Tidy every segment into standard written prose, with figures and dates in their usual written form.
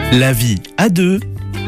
La vie à deux.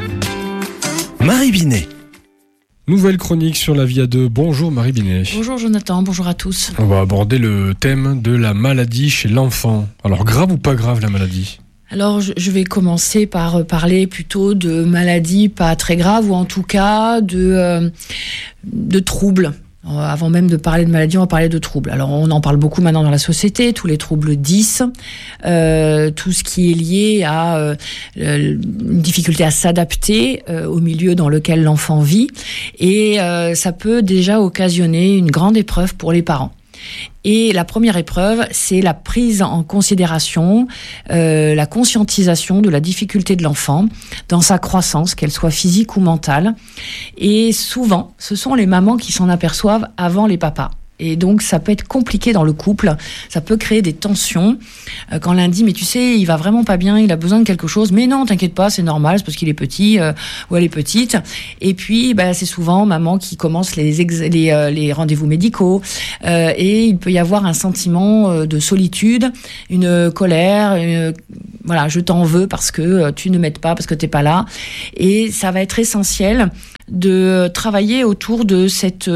Marie Binet. Nouvelle chronique sur la vie à deux. Bonjour Marie Binet. Bonjour Jonathan, bonjour à tous. On va aborder le thème de la maladie chez l'enfant. Alors grave ou pas grave la maladie ? Alors je vais commencer par parler plutôt de maladies pas très graves ou en tout cas de troubles. Avant même de parler de maladie, on va parler de troubles. Alors on en parle beaucoup maintenant dans la société, tous les troubles 10, tout ce qui est lié à une difficulté à s'adapter au milieu dans lequel l'enfant vit. Et ça peut déjà occasionner une grande épreuve pour les parents. Et la première épreuve, c'est la prise en considération, la conscientisation de la difficulté de l'enfant dans sa croissance, qu'elle soit physique ou mentale. Et souvent, ce sont les mamans qui s'en aperçoivent avant les papas. Et donc, ça peut être compliqué dans le couple. Ça peut créer des tensions. Quand l'un dit, mais tu sais, il va vraiment pas bien, il a besoin de quelque chose. Mais non, t'inquiète pas, c'est normal, c'est parce qu'il est petit ou elle est petite. Et puis, c'est souvent maman qui commence les rendez-vous médicaux. Et il peut y avoir un sentiment de solitude, une colère, voilà, je t'en veux parce que tu ne m'aides pas, parce que t'es pas là. Et ça va être essentiel de travailler autour de cette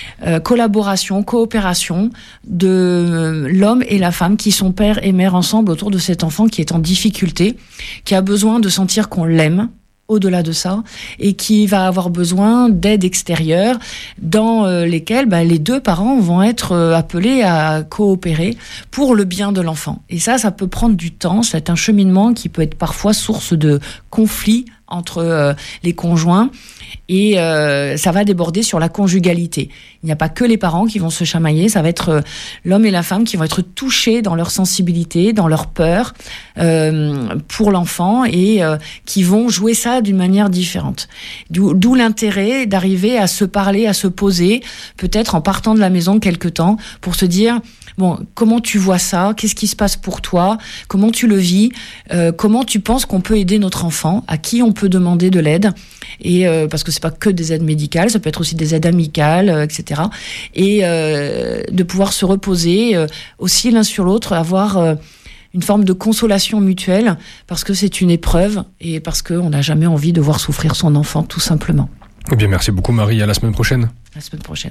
coopération de l'homme et la femme qui sont père et mère ensemble autour de cet enfant qui est en difficulté, qui a besoin de sentir qu'on l'aime au-delà de ça, et qui va avoir besoin d'aide extérieure dans lesquelles les deux parents vont être appelés à coopérer pour le bien de l'enfant. Et ça peut prendre du temps, c'est un cheminement qui peut être parfois source de conflits entre les conjoints, et ça va déborder sur la conjugalité. Il n'y a pas que les parents qui vont se chamailler, ça va être l'homme et la femme qui vont être touchés dans leur sensibilité, dans leur peur pour l'enfant, et qui vont jouer ça d'une manière différente. D'où l'intérêt d'arriver à se parler, à se poser, peut-être en partant de la maison quelque temps, pour se dire... Bon, comment tu vois ça ? Qu'est-ce qui se passe pour toi ? Comment tu le vis ? Comment tu penses qu'on peut aider notre enfant ? À qui on peut demander de l'aide ? Et parce que c'est pas que des aides médicales, ça peut être aussi des aides amicales, etc. Et de pouvoir se reposer aussi l'un sur l'autre, avoir une forme de consolation mutuelle, parce que c'est une épreuve et parce qu'on n'a jamais envie de voir souffrir son enfant, tout simplement. Eh bien, merci beaucoup Marie, à la semaine prochaine. À la semaine prochaine.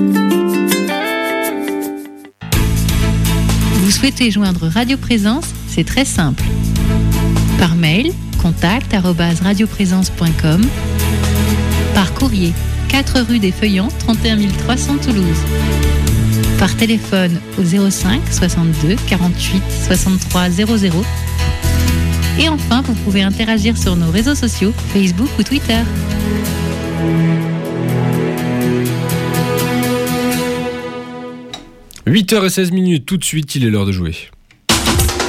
Vous souhaitez joindre Radio Présence ? C'est très simple. Par mail, contact@radioprésence.com. Par courrier, 4 rue des Feuillants, 31 300 Toulouse. Par téléphone au 05 62 48 63 00. Et enfin, vous pouvez interagir sur nos réseaux sociaux, Facebook ou Twitter. 8h16, tout de suite, il est l'heure de jouer.